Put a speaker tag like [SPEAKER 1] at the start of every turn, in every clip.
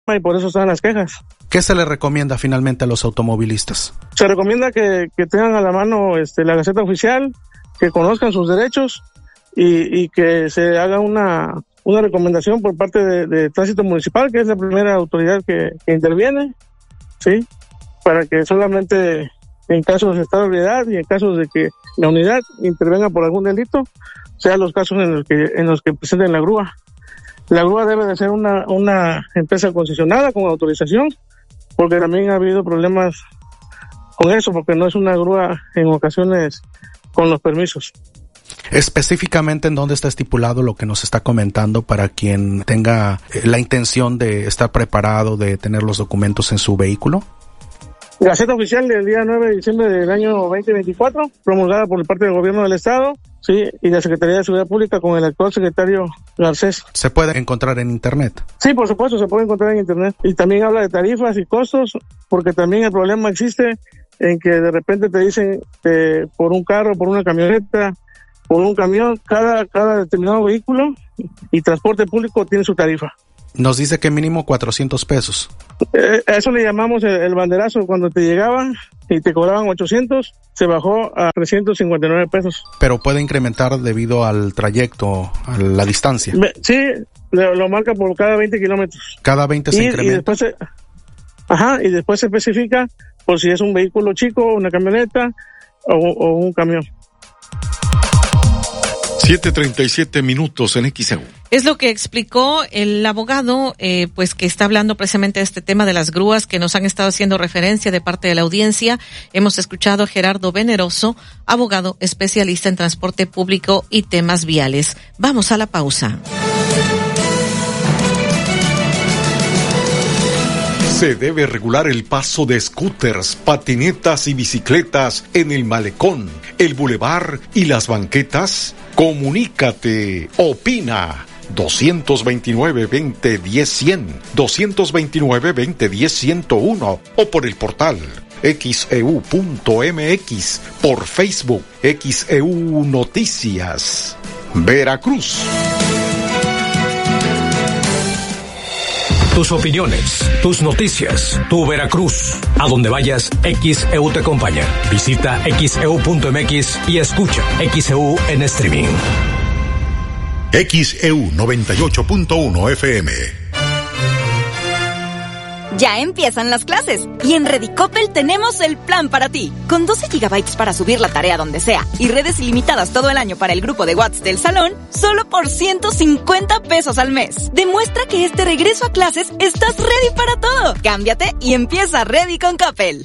[SPEAKER 1] y por eso están las quejas.
[SPEAKER 2] ¿Qué se le recomienda finalmente a los automovilistas?
[SPEAKER 1] Se recomienda que tengan a la mano la Gaceta Oficial, que conozcan sus derechos y que se haga una recomendación por parte de Tránsito Municipal, que es la primera autoridad que interviene, ¿sí? Para que solamente en casos de estado de ebriedad y en casos de que la unidad intervenga por algún delito, sean los casos en los que presenten la grúa. La grúa debe de ser una empresa concesionada con autorización, porque también ha habido problemas con eso, porque no es una grúa en ocasiones con los permisos.
[SPEAKER 2] Específicamente, ¿en dónde está estipulado lo que nos está comentando para quien tenga la intención de estar preparado, de tener los documentos en su vehículo?
[SPEAKER 1] Gaceta Oficial del día 9 de diciembre del año 2024, promulgada por parte del Gobierno del Estado, sí, y la Secretaría de Seguridad Pública con el actual secretario Garcés.
[SPEAKER 2] ¿Se puede encontrar en internet?
[SPEAKER 1] Sí, por supuesto, se puede encontrar en internet. Y también habla de tarifas y costos, porque también el problema existe en que de repente te dicen por un carro, por una camioneta, por un camión, cada determinado vehículo y transporte público tiene su tarifa.
[SPEAKER 2] Nos dice que mínimo 400 pesos.
[SPEAKER 1] Eso le llamamos el banderazo. Cuando te llegaban y te cobraban 800, se bajó a 359 pesos.
[SPEAKER 2] Pero puede incrementar debido al trayecto, a la distancia.
[SPEAKER 1] Sí, lo marca por cada 20 kilómetros.
[SPEAKER 2] Cada 20 se incrementa.
[SPEAKER 1] Y después se especifica por si es un vehículo chico, una camioneta o un camión.
[SPEAKER 3] 7:37 en XEU.
[SPEAKER 4] Es lo que explicó el abogado, pues que está hablando precisamente de este tema de las grúas que nos han estado haciendo referencia de parte de la audiencia. Hemos escuchado a Gerardo Veneroso, abogado especialista en transporte público y temas viales. Vamos a la pausa.
[SPEAKER 3] Se debe regular el paso de scooters, patinetas y bicicletas en el malecón, el bulevar y las banquetas. Comunícate, opina. 229-2010-100, 229-2010-101 o por el portal xeu.mx, por Facebook XEU Noticias. Veracruz.
[SPEAKER 5] Tus opiniones, tus noticias, tu Veracruz. A donde vayas, XEU te acompaña. Visita xeu.mx y escucha XEU en streaming.
[SPEAKER 6] XEU 98.1 FM.
[SPEAKER 7] Ya empiezan las clases y en Redicopel tenemos el plan para ti. Con 12 gigabytes para subir la tarea donde sea y redes ilimitadas todo el año para el grupo de WhatsApp del salón, solo por 150 pesos al mes. Demuestra que este regreso a clases estás ready para todo. Cámbiate y empieza Ready con Coppel.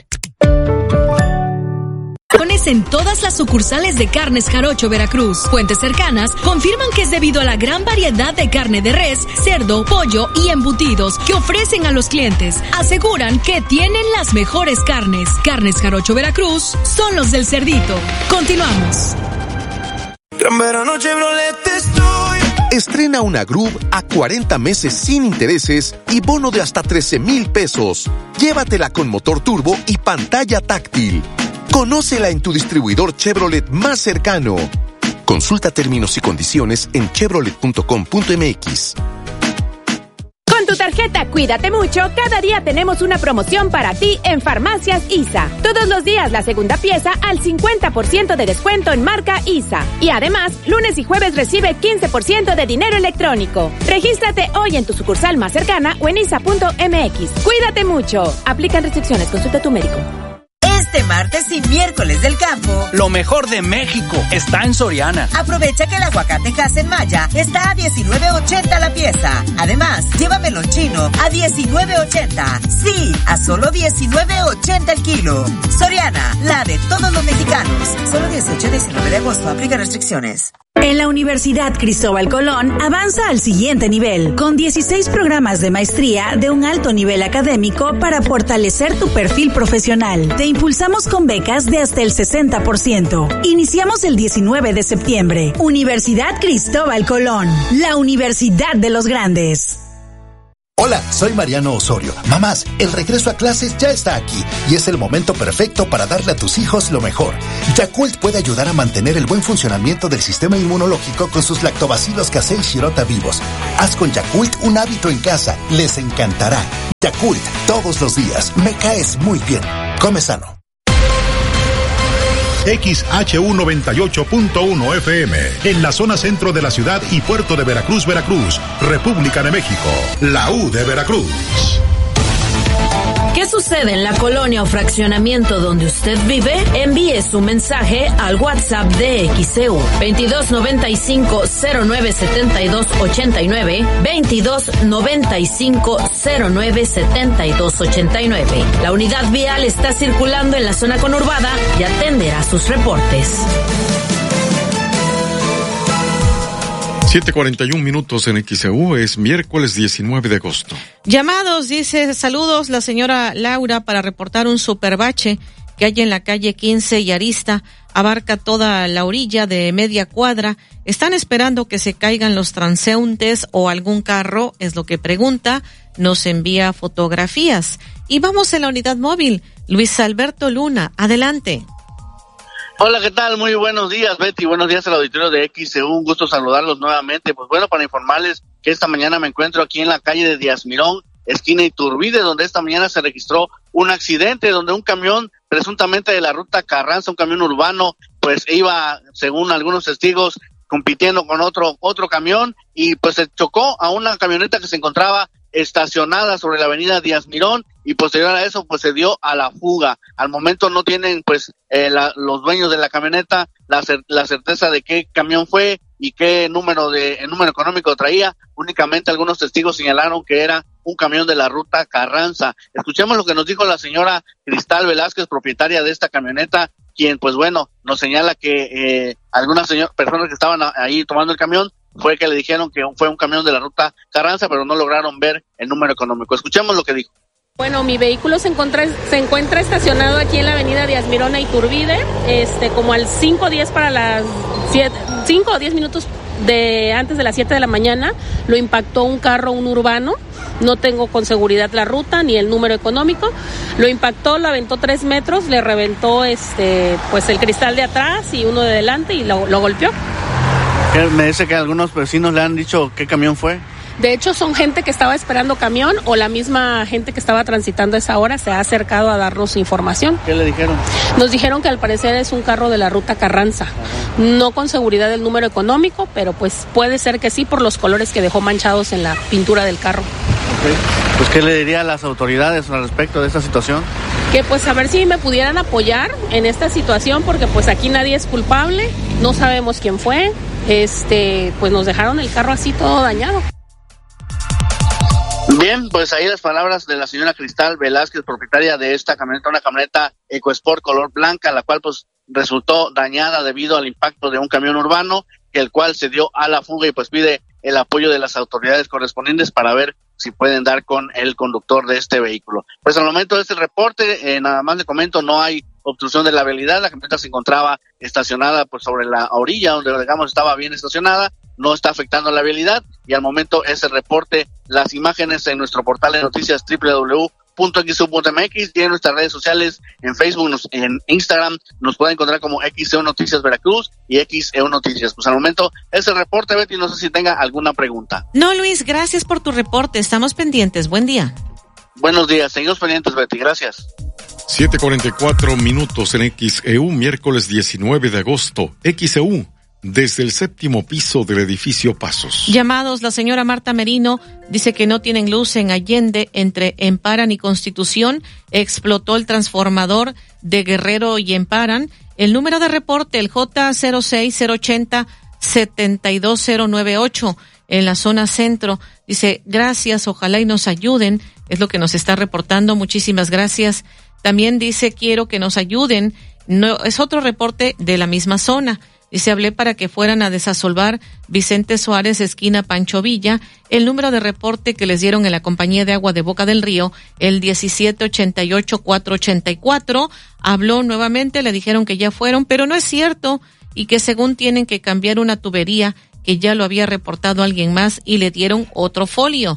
[SPEAKER 8] En todas las sucursales de Carnes Jarocho Veracruz. Fuentes cercanas confirman que es debido a la gran variedad de carne de res, cerdo, pollo y embutidos que ofrecen a los clientes. Aseguran que tienen las mejores carnes. Carnes Jarocho Veracruz son los del cerdito. Continuamos.
[SPEAKER 9] Gran verano Chevrolet estoy.
[SPEAKER 10] Estrena una Groove a 40 meses sin intereses y bono de hasta 13,000 pesos. Llévatela con motor turbo y pantalla táctil. Conócela en tu distribuidor Chevrolet más cercano. Consulta términos y condiciones en chevrolet.com.mx.
[SPEAKER 11] Con tu tarjeta Cuídate Mucho, cada día tenemos una promoción para ti en Farmacias ISA. Todos los días la segunda pieza al 50% de descuento en marca ISA. Y además, lunes y jueves recibe 15% de dinero electrónico. Regístrate hoy en tu sucursal más cercana o en isa.mx. Cuídate mucho. Aplican restricciones. Consulta a tu médico.
[SPEAKER 12] Este martes y miércoles del campo,
[SPEAKER 13] lo mejor de México está en Soriana.
[SPEAKER 12] Aprovecha que el aguacate Hass Maya está a $19.80 la pieza. Además, llévamelo chino a $19.80. Sí, a solo $19.80 el kilo. Soriana, la de todos los mexicanos. Solo 18 y 19 de agosto. Aplica restricciones.
[SPEAKER 14] En la Universidad Cristóbal Colón avanza al siguiente nivel, con 16 programas de maestría de un alto nivel académico para fortalecer tu perfil profesional. Te impulsamos con becas de hasta el 60%. Iniciamos el 19 de septiembre. Universidad Cristóbal Colón, la universidad de los grandes.
[SPEAKER 15] Hola, soy Mariano Osorio. Mamás, el regreso a clases ya está aquí y es el momento perfecto para darle a tus hijos lo mejor. Yakult puede ayudar a mantener el buen funcionamiento del sistema inmunológico con sus lactobacilos casei shirota vivos. Haz con Yakult un hábito en casa. Les encantará. Yakult, todos los días. Me caes muy bien. Come sano.
[SPEAKER 6] XHU 98.1 FM, en la zona centro de la ciudad y puerto de Veracruz, Veracruz, República de México, la U de Veracruz.
[SPEAKER 8] ¿Qué sucede en la colonia o fraccionamiento donde usted vive? Envíe su mensaje al WhatsApp de XEU 2295-097289, 2295-097289. La unidad vial está circulando en la zona conurbada y atenderá sus reportes.
[SPEAKER 3] 7:41 minutos en XEU, es miércoles 19 de agosto.
[SPEAKER 4] Llamados, dice, saludos la señora Laura para reportar un superbache que hay en la calle 15 y Arista, abarca toda la orilla de media cuadra. Están esperando que se caigan los transeúntes o algún carro, es lo que pregunta, nos envía fotografías. Y vamos en la unidad móvil, Luis Alberto Luna, adelante.
[SPEAKER 16] Hola, ¿qué tal? Muy buenos días, Betty. Buenos días al auditorio de XEU. Un gusto saludarlos nuevamente. Pues bueno, para informarles que esta mañana me encuentro aquí en la calle de Díaz Mirón, esquina Iturbide, donde esta mañana se registró un accidente donde un camión presuntamente de la ruta Carranza, un camión urbano, pues iba, según algunos testigos, compitiendo con otro camión y pues se chocó a una camioneta que se encontraba estacionada sobre la avenida Díaz Mirón y posterior a eso pues se dio a la fuga. Al momento no tienen pues los dueños de la camioneta la certeza de qué camión fue y qué número económico traía. Únicamente algunos testigos señalaron que era un camión de la ruta Carranza. Escuchemos lo que nos dijo la señora Cristal Velázquez, propietaria de esta camioneta, quien pues bueno nos señala que algunas personas que estaban ahí tomando el camión fue que le dijeron que fue un camión de la ruta Carranza, pero no lograron ver el número económico. Escuchemos lo que dijo.
[SPEAKER 17] Bueno, mi vehículo se encuentra estacionado aquí en la avenida Díaz Mirón a Iturbide, como al 5 o 10 minutos antes de las 7 de la mañana, lo impactó un urbano. No tengo con seguridad la ruta ni el número económico. Lo impactó, lo aventó 3 metros, le reventó pues el cristal de atrás y uno de delante y lo golpeó.
[SPEAKER 16] Me dice que algunos vecinos le han dicho qué camión fue.
[SPEAKER 17] De hecho, son gente que estaba esperando camión o la misma gente que estaba transitando a esa hora se ha acercado a darnos información.
[SPEAKER 16] ¿Qué le dijeron?
[SPEAKER 17] Nos dijeron que al parecer es un carro de la ruta Carranza. No con seguridad el número económico, pero pues puede ser que sí por los colores que dejó manchados en la pintura del carro.
[SPEAKER 16] Okay. Pues, ¿qué le diría a las autoridades al respecto de esta situación?
[SPEAKER 17] Que pues a ver si me pudieran apoyar en esta situación, porque pues aquí nadie es culpable, no sabemos quién fue, pues nos dejaron el carro así todo dañado.
[SPEAKER 16] Bien, pues ahí las palabras de la señora Cristal Velázquez, propietaria de esta camioneta, una camioneta EcoSport color blanca, la cual pues resultó dañada debido al impacto de un camión urbano, el cual se dio a la fuga y pues pide el apoyo de las autoridades correspondientes para ver si pueden dar con el conductor de este vehículo. Pues al momento de este reporte, nada más le comento, no hay obstrucción de la vialidad, la camioneta se encontraba estacionada pues sobre la orilla donde digamos estaba bien estacionada, no está afectando la vialidad y al momento ese reporte, las imágenes en nuestro portal de noticias www.xeu.mx y en nuestras redes sociales, en Facebook, en Instagram, nos pueden encontrar como XEU Noticias Veracruz y XEU Noticias. Pues al momento ese reporte, Betty, no sé si tenga alguna pregunta.
[SPEAKER 4] No, Luis, gracias por tu reporte, estamos pendientes, buen día.
[SPEAKER 16] Buenos días, seguimos pendientes, Betty, gracias.
[SPEAKER 3] 7:44 minutos en XEU, miércoles 19 de agosto, XEU. Desde el 7º piso del edificio Pasos.
[SPEAKER 4] Llamados, la señora Marta Merino dice que no tienen luz en Allende entre Emparan y Constitución. Explotó el transformador de Guerrero y Emparan. El número de reporte, el J06-080-72098 en la zona centro. Dice, gracias, ojalá y nos ayuden. Es lo que nos está reportando. Muchísimas gracias. También dice, quiero que nos ayuden. No, es otro reporte de la misma zona. Dice, hablé para que fueran a desasolvar Vicente Suárez, esquina Pancho Villa. El número de reporte que les dieron en la compañía de agua de Boca del Río, el 1788-484. Habló nuevamente, le dijeron que ya fueron, pero no es cierto y que según tienen que cambiar una tubería que ya lo había reportado alguien más y le dieron otro folio.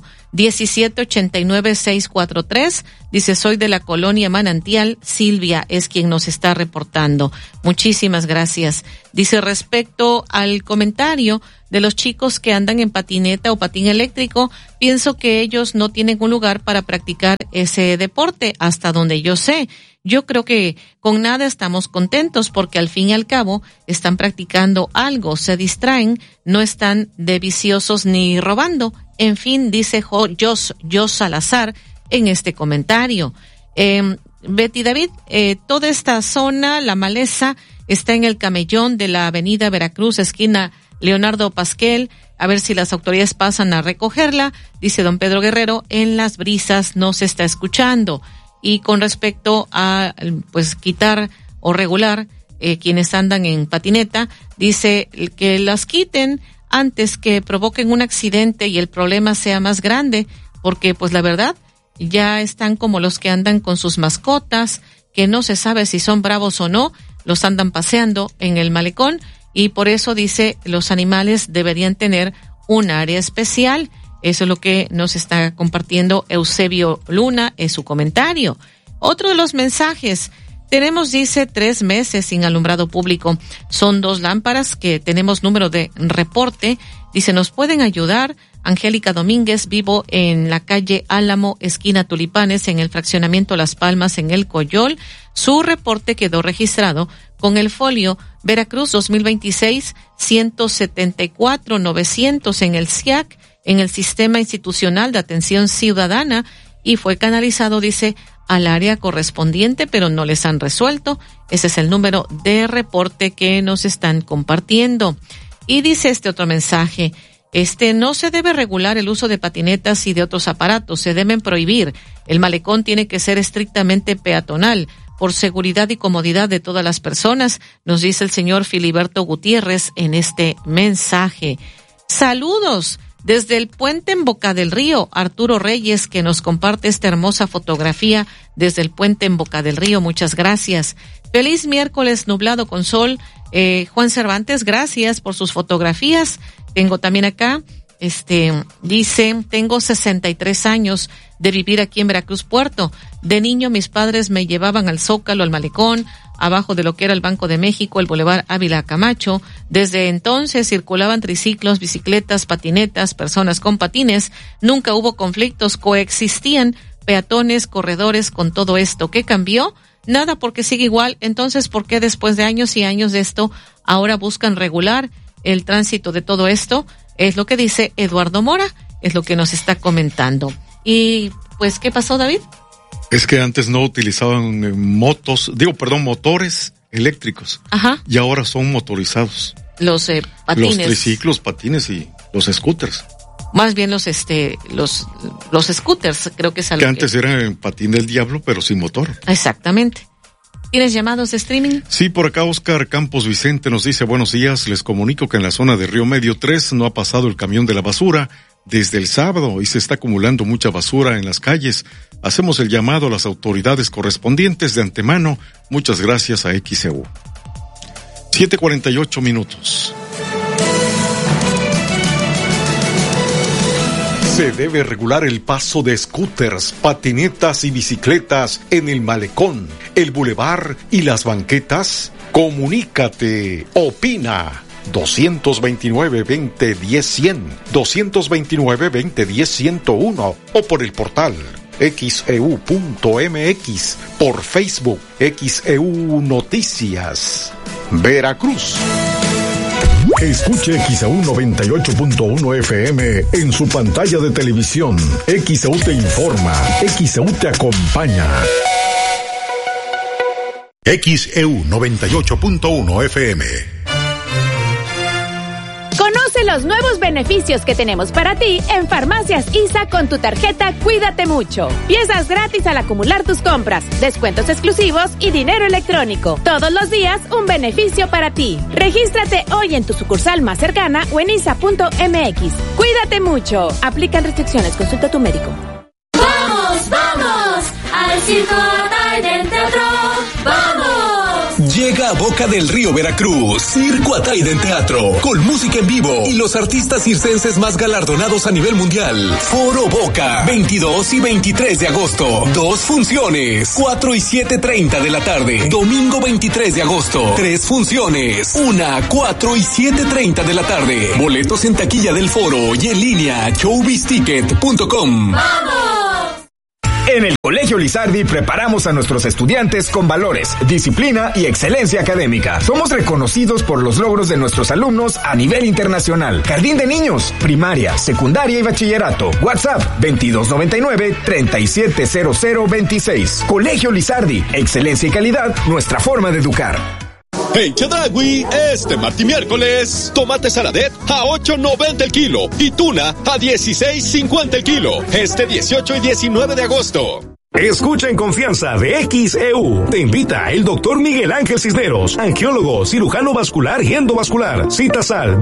[SPEAKER 4] 1789-643. Dice, soy de la colonia Manantial. Silvia es quien nos está reportando. Muchísimas gracias. Dice, respecto al comentario de los chicos que andan en patineta o patín eléctrico. Pienso que ellos no tienen un lugar para practicar ese deporte, hasta donde yo sé. Yo creo que con nada estamos contentos porque al fin y al cabo están practicando algo, se distraen, no están de viciosos ni robando. En fin, dice Jos Salazar en este comentario. Betty David, toda esta zona, la maleza, está en el camellón de la avenida Veracruz, esquina Leonardo Pasquel. A ver si las autoridades pasan a recogerla. Dice don Pedro Guerrero, en Las Brisas no se está escuchando. Y con respecto a, pues, quitar o regular quienes andan en patineta, dice que las quiten antes que provoquen un accidente y el problema sea más grande, porque pues la verdad ya están como los que andan con sus mascotas, que no se sabe si son bravos o no, los andan paseando en el malecón, y por eso dice los animales deberían tener un área especial. Eso es lo que nos está compartiendo Eusebio Luna en su comentario. Otro de los mensajes, tenemos, dice, 3 meses sin alumbrado público. Son 2 lámparas que tenemos número de reporte. Dice, ¿nos pueden ayudar? Angélica Domínguez, vivo en la calle Álamo, esquina Tulipanes, en el fraccionamiento Las Palmas, en el Coyol. Su reporte quedó registrado con el folio Veracruz 2026 174-900 en el SIAC, en el Sistema Institucional de Atención Ciudadana, y fue canalizado, dice, al área correspondiente, pero no les han resuelto. Ese es el número de reporte que nos están compartiendo. Y dice este otro mensaje, no se debe regular el uso de patinetas y de otros aparatos, se deben prohibir. El malecón tiene que ser estrictamente peatonal, por seguridad y comodidad de todas las personas, nos dice el señor Filiberto Gutiérrez en este mensaje. Saludos desde el puente en Boca del Río, Arturo Reyes, que nos comparte esta hermosa fotografía desde el puente en Boca del Río, muchas gracias. Feliz miércoles nublado con sol. Juan Cervantes, gracias por sus fotografías. Tengo también acá, dice, tengo 63 años de vivir aquí en Veracruz Puerto. De niño mis padres me llevaban al Zócalo, al malecón, abajo de lo que era el Banco de México, el Boulevard Ávila Camacho. Desde entonces circulaban triciclos, bicicletas, patinetas, personas con patines. Nunca hubo conflictos, coexistían peatones, corredores con todo esto. ¿Qué cambió? Nada, porque sigue igual. Entonces, ¿por qué después de años y años de esto ahora buscan regular el tránsito de todo esto? Es lo que dice Eduardo Mora, es lo que nos está comentando. Y pues, ¿qué pasó, David?
[SPEAKER 3] Es que antes no utilizaban motores eléctricos.
[SPEAKER 4] Ajá.
[SPEAKER 3] Y ahora son motorizados.
[SPEAKER 4] Los patines.
[SPEAKER 3] Los triciclos, patines y los scooters.
[SPEAKER 4] Más bien los scooters, creo que es algo
[SPEAKER 3] que antes eran en patín del diablo, pero sin motor.
[SPEAKER 4] Exactamente. ¿Tienes llamados de streaming?
[SPEAKER 3] Sí, por acá Oscar Campos Vicente nos dice, buenos días, les comunico que en la zona de Río Medio 3 no ha pasado el camión de la basura desde el sábado y se está acumulando mucha basura en las calles. Hacemos el llamado a las autoridades correspondientes de antemano. Muchas gracias a XEU. 7:48. Se debe regular el paso de scooters, patinetas y bicicletas en el malecón, el bulevar y las banquetas. Comunícate, opina. 229-2010-100, 229-2010-101 o por el portal xeu.mx, por Facebook XEU Noticias. Veracruz.
[SPEAKER 6] Escuche XEU 98.1 FM en su pantalla de televisión. XEU te informa, XEU te acompaña. XEU 98.1 FM.
[SPEAKER 11] Conoce los nuevos beneficios que tenemos para ti en Farmacias ISA con tu tarjeta Cuídate Mucho. Piezas gratis al acumular tus compras, descuentos exclusivos y dinero electrónico. Todos los días un beneficio para ti. Regístrate hoy en tu sucursal más cercana o en isa.mx. Cuídate mucho. Aplican restricciones. Consulta a tu médico.
[SPEAKER 18] ¡Vamos, vamos! ¡Al circo, al teatro! ¡Vamos! Llega a Boca del Río, Veracruz, Circo Ataide Teatro, con música en vivo y los artistas circenses más galardonados a nivel mundial. Foro Boca, 22 y 23 de agosto. 2 funciones, 4 y 7:30 de la tarde. Domingo 23 de agosto, 3 funciones, 1, 4 y 7:30 de la tarde. Boletos en taquilla del foro y en línea showbizticket.com.
[SPEAKER 19] En el Colegio Lizardi preparamos a nuestros estudiantes con valores, disciplina y excelencia académica. Somos reconocidos por los logros de nuestros alumnos a nivel internacional. Jardín de niños, primaria, secundaria y bachillerato. WhatsApp 2299-370026. Colegio Lizardi, excelencia y calidad, nuestra forma de educar.
[SPEAKER 20] En Chedraui, este martes y miércoles, tomate saladet a $8.90 el kilo y tuna a $16.50 el kilo. Este 18 y 19 de agosto.
[SPEAKER 19] Escucha en confianza de XEU. Te invita el doctor Miguel Ángel Cisneros, angiólogo, cirujano vascular y endovascular. Citas al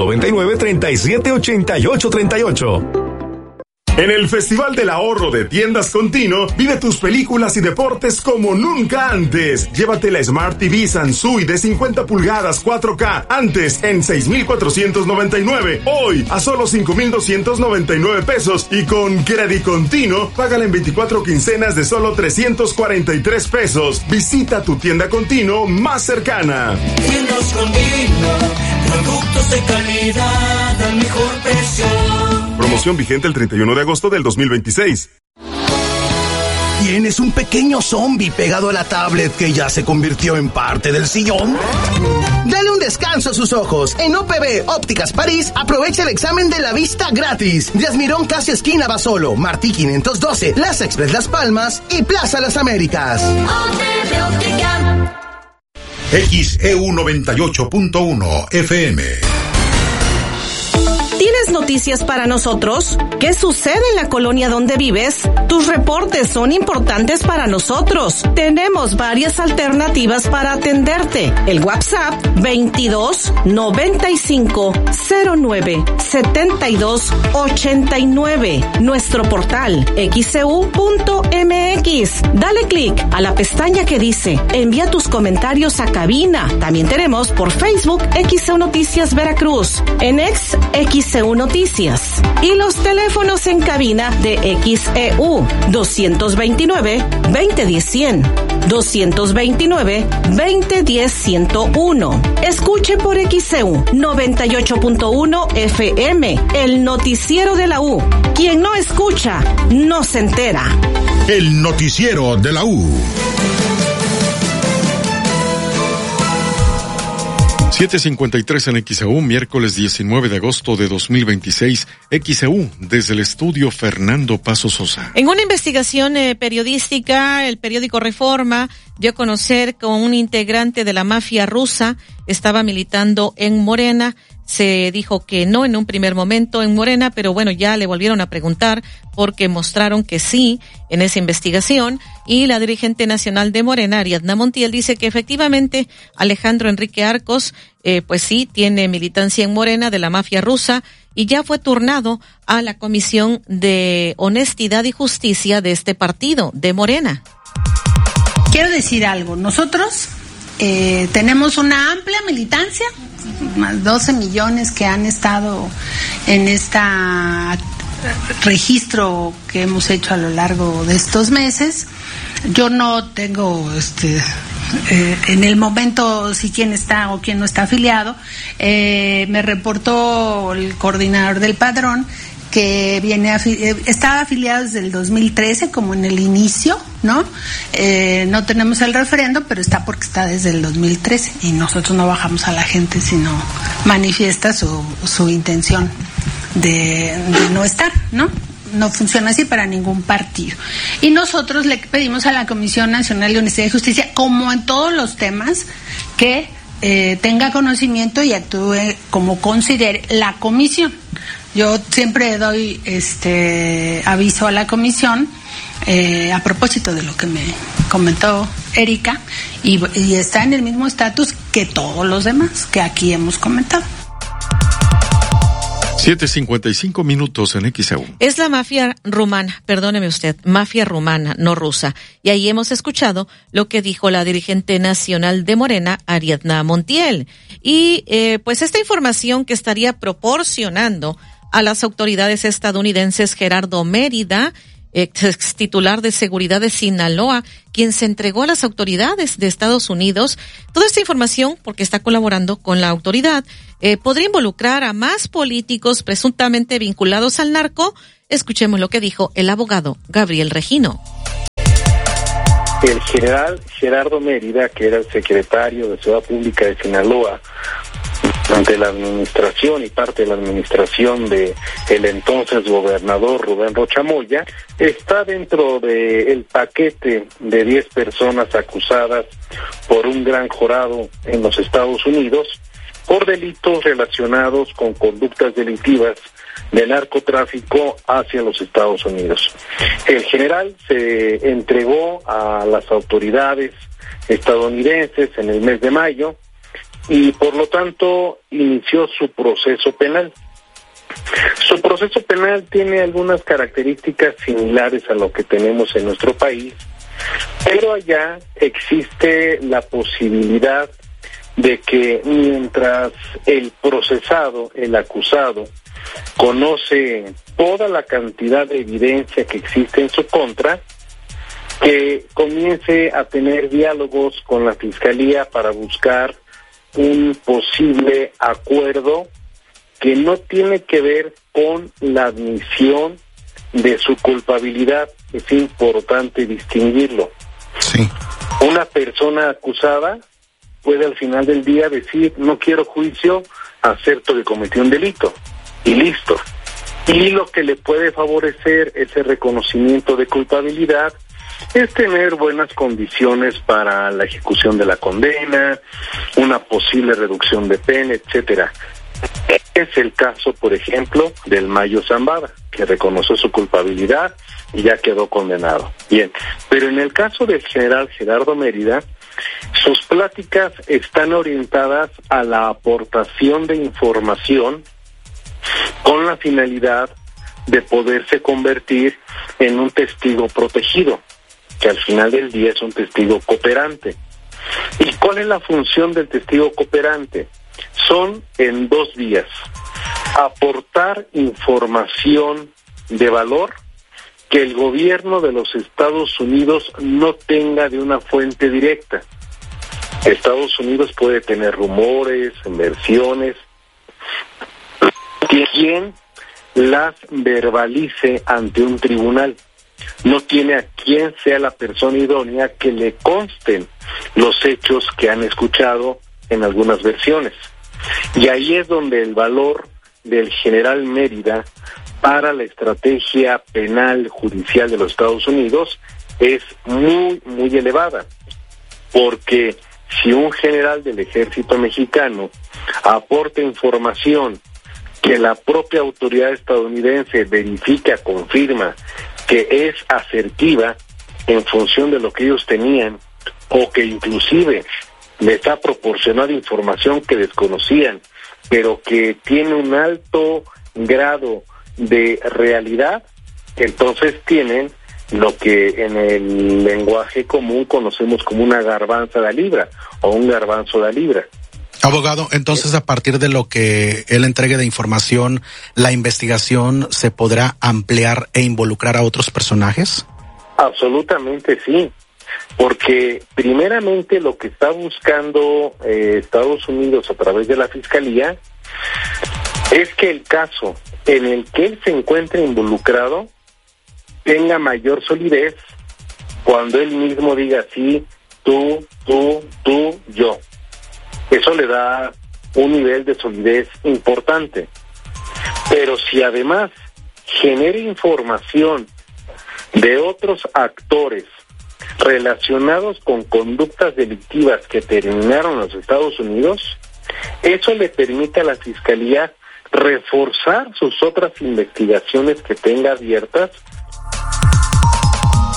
[SPEAKER 19] 2299-378838.
[SPEAKER 21] En el Festival del Ahorro de Tiendas Contino, vive tus películas y deportes como nunca antes. Llévate la Smart TV Sansui de 50 pulgadas 4K, antes en 6,499. Hoy a solo 5,299 pesos. Y con Credit Contino, págala en 24 quincenas de solo 343 pesos. Visita tu tienda Contino más cercana.
[SPEAKER 9] Tiendas Contino, productos de calidad al mejor precio.
[SPEAKER 21] Promoción vigente el 31 de agosto del 2026.
[SPEAKER 22] ¿Tienes un pequeño zombie pegado a la tablet que ya se convirtió en parte del sillón? Dale un descanso a sus ojos. En OPB Ópticas París, aprovecha el examen de la vista gratis. Díaz Mirón, casi esquina Basolo, Martí 512, Plaza Express Las Palmas y Plaza Las Américas.
[SPEAKER 9] OPB Óptica.
[SPEAKER 6] XEU 98.1 FM.
[SPEAKER 23] ¿Tienes noticias para nosotros? ¿Qué sucede en la colonia donde vives? Tus reportes son importantes para nosotros. Tenemos varias alternativas para atenderte. El WhatsApp 22 95 09 72 89. Nuestro portal xeu.mx. Dale clic a la pestaña que dice envía tus comentarios a cabina. También tenemos por Facebook XEU Noticias Veracruz. En XEU Noticias. Y los teléfonos en cabina de XEU 229-2010-100, 229-2010-101. Escuche por XEU 98.1 FM, el noticiero de la U. Quien no escucha, no se entera.
[SPEAKER 6] El noticiero de la U.
[SPEAKER 3] 7:53 en XEU, miércoles 19 de agosto de 2026, XEU, desde el estudio Fernando Paso Sosa.
[SPEAKER 4] En una investigación periodística, el periódico Reforma dio a conocer que un integrante de la mafia rusa estaba militando en Morena. Se dijo que no en un primer momento en Morena, pero bueno, ya le volvieron a preguntar porque mostraron que sí en esa investigación. Y la dirigente nacional de Morena, Ariadna Montiel, dice que efectivamente Alejandro Enrique Arcos, pues sí, tiene militancia en Morena de la mafia rusa y ya fue turnado a la Comisión de Honestidad y Justicia de este partido, de Morena.
[SPEAKER 24] Quiero decir algo, nosotros tenemos una amplia militancia, más 12 millones que han estado en esta registro que hemos hecho a lo largo de estos meses. Yo no tengo en el momento si quién está o quién no está afiliado. Me reportó el coordinador del padrón que estaba afiliado desde el 2013, como en el inicio, ¿no? No tenemos el referendo, pero está porque está desde el 2013 y nosotros no bajamos a la gente si no manifiesta su intención de no estar, ¿no? No funciona así para ningún partido. Y nosotros le pedimos a la Comisión Nacional de Honestidad y Justicia, como en todos los temas, que tenga conocimiento y actúe como considere la comisión. Yo siempre doy aviso a la comisión a propósito de lo que me comentó Erika y está en el mismo estatus que todos los demás que aquí hemos comentado.
[SPEAKER 3] 7:55 en XEU.
[SPEAKER 4] Es la mafia rumana, perdóneme usted, mafia rumana, no rusa. Y ahí hemos escuchado lo que dijo la dirigente nacional de Morena, Ariadna Montiel. Y pues esta información que estaría proporcionando a las autoridades estadounidenses Gerardo Mérida, ex titular de seguridad de Sinaloa, quien se entregó a las autoridades de Estados Unidos. Toda esta información, porque está colaborando con la autoridad, podría involucrar a más políticos presuntamente vinculados al narco. Escuchemos lo que dijo el abogado Gabriel Regino.
[SPEAKER 1] El general Gerardo Mérida, que era el secretario de Seguridad Pública de Sinaloa, ante la administración y parte de la administración de el entonces gobernador Rubén Rocha Moya, está dentro del paquete de 10 personas acusadas por un gran jurado en los Estados Unidos por delitos relacionados con conductas delictivas de narcotráfico hacia los Estados Unidos. El general se entregó a las autoridades estadounidenses en el mes de mayo y por lo tanto inició su proceso penal. Su proceso penal tiene algunas características similares a lo que tenemos en nuestro país, pero allá existe la posibilidad de que mientras el procesado, el acusado, conoce toda la cantidad de evidencia que existe en su contra, que comience a tener diálogos con la Fiscalía para buscar un posible acuerdo que no tiene que ver con la admisión de su culpabilidad. Es importante distinguirlo.
[SPEAKER 2] Sí.
[SPEAKER 1] Una persona acusada puede al final del día decir: no quiero juicio, acepto que cometí un delito y listo. Y lo que le puede favorecer ese reconocimiento de culpabilidad es tener buenas condiciones para la ejecución de la condena, una posible reducción de pena, etcétera. Es el caso, por ejemplo, del Mayo Zambada, que reconoció su culpabilidad y ya quedó condenado. Bien, pero en el caso del general Gerardo Mérida, sus pláticas están orientadas a la aportación de información con la finalidad de poderse convertir en un testigo protegido, que al final del día es un testigo cooperante. ¿Y cuál es la función del testigo cooperante? Son en 2 vías: aportar información de valor que el gobierno de los Estados Unidos no tenga de una fuente directa. Estados Unidos puede tener rumores, versiones, quien las verbalice ante un tribunal. No tiene a quien sea la persona idónea que le consten los hechos que han escuchado en algunas versiones. Y ahí es donde el valor del general Mérida para la estrategia penal judicial de los Estados Unidos es muy, muy elevada. Porque si un general del ejército mexicano aporta información que la propia autoridad estadounidense verifica, confirma que es asertiva en función de lo que ellos tenían, o que inclusive les ha proporcionado información que desconocían, pero que tiene un alto grado de realidad, entonces tienen lo que en el lenguaje común conocemos como una garbanza de libra o un garbanzo de libra.
[SPEAKER 2] Abogado, entonces a partir de lo que él entregue de información, ¿la investigación se podrá ampliar e involucrar a otros personajes?
[SPEAKER 1] Absolutamente sí, porque primeramente lo que está buscando Estados Unidos a través de la Fiscalía es que el caso en el que él se encuentre involucrado tenga mayor solidez cuando él mismo diga sí, tú, yo. Eso le da un nivel de solidez importante. Pero si además genera información de otros actores relacionados con conductas delictivas que terminaron en los Estados Unidos, eso le permite a la Fiscalía reforzar sus otras investigaciones que tenga abiertas.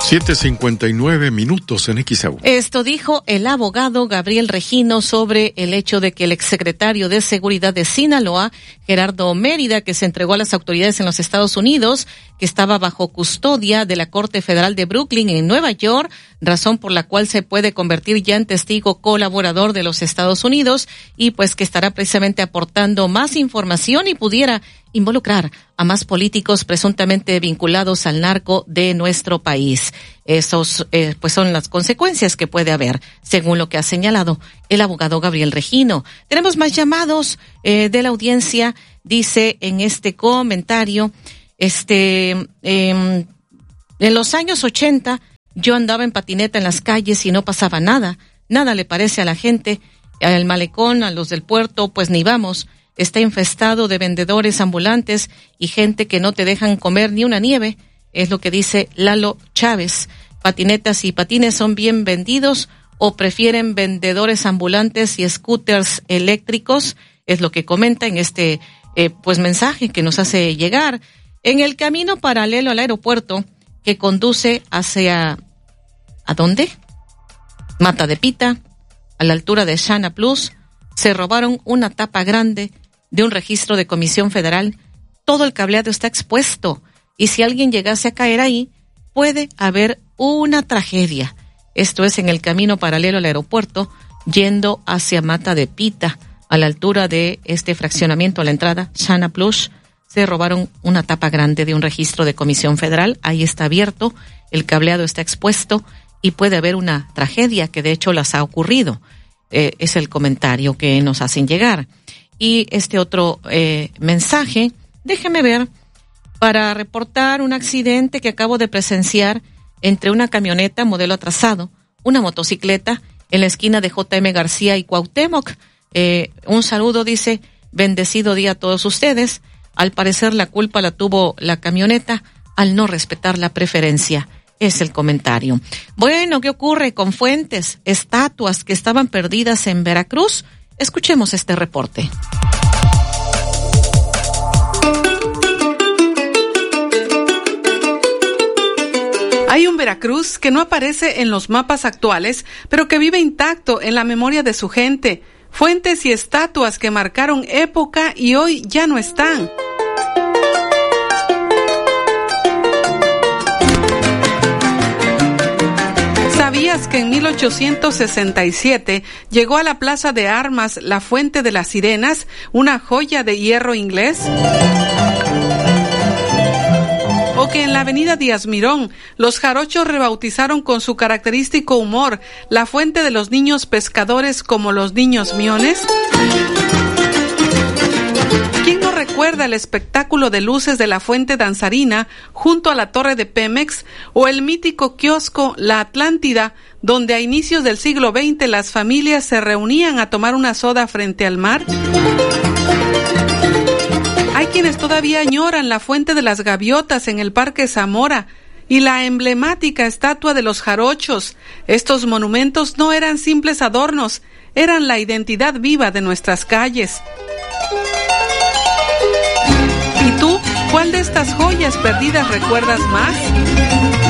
[SPEAKER 3] 7:59 en XEU.
[SPEAKER 4] Esto dijo el abogado Gabriel Regino sobre el hecho de que el exsecretario de Seguridad de Sinaloa, Gerardo Mérida, que se entregó a las autoridades en los Estados Unidos, que estaba bajo custodia de la Corte Federal de Brooklyn en Nueva York, razón por la cual se puede convertir ya en testigo colaborador de los Estados Unidos y pues que estará precisamente aportando más información y pudiera involucrar a más políticos presuntamente vinculados al narco de nuestro país. Esos pues son las consecuencias que puede haber, según lo que ha señalado el abogado Gabriel Regino. Tenemos más llamados de la audiencia. Dice en este comentario, en los años 80 yo andaba en patineta en las calles y no pasaba nada. Nada le parece a la gente. Al malecón, a los del puerto, pues ni vamos. Está infestado de vendedores ambulantes y gente que no te dejan comer ni una nieve, es lo que dice Lalo Chávez. Patinetas y patines son bien vendidos o prefieren vendedores ambulantes y scooters eléctricos, es lo que comenta en este pues mensaje que nos hace llegar. En el camino paralelo al aeropuerto que conduce hacia ¿a dónde? Mata de Pita, a la altura de Shana Plus, se robaron una tapa grande de un registro de Comisión Federal. Todo el cableado está expuesto y si alguien llegase a caer ahí, puede haber una tragedia. Esto es en el camino paralelo al aeropuerto, yendo hacia Mata de Pita, a la altura de este fraccionamiento a la entrada, Shana Plus, se robaron una tapa grande de un registro de Comisión Federal. Ahí está abierto, el cableado está expuesto y puede haber una tragedia que de hecho las ha ocurrido. Es el comentario que nos hacen llegar. Y este otro mensaje, déjeme ver, para reportar un accidente que acabo de presenciar entre una camioneta modelo atrasado, una motocicleta en la esquina de J.M. García y Cuauhtémoc. Un saludo, dice, bendecido día a todos ustedes. Al parecer la culpa la tuvo la camioneta al no respetar la preferencia. Es el comentario. Bueno, ¿qué ocurre con fuentes, estatuas que estaban perdidas en Veracruz? Escuchemos este reporte.
[SPEAKER 5] Hay un Veracruz que no aparece en los mapas actuales, pero que vive intacto en la memoria de su gente. Fuentes y estatuas que marcaron época y hoy ya no están. ¿Sabías que en 1867 llegó a la Plaza de Armas la Fuente de las Sirenas, una joya de hierro inglés? O que en la avenida Díaz Mirón, los jarochos rebautizaron con su característico humor la Fuente de los Niños Pescadores como los Niños Miones. ¿Quién no recuerda el espectáculo de luces de la Fuente Danzarina junto a la torre de Pemex o el mítico kiosco La Atlántida, donde a inicios del siglo XX las familias se reunían a tomar una soda frente al mar? Hay quienes todavía añoran la Fuente de las Gaviotas en el Parque Zamora y la emblemática estatua de los jarochos. Estos monumentos no eran simples adornos, eran la identidad viva de nuestras calles. ¿Y tú, cuál de estas joyas perdidas recuerdas más?